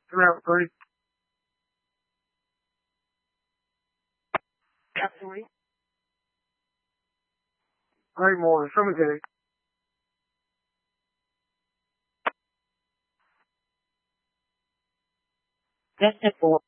Throughout Greek. Catholic. Hay more. Cemetery. Just a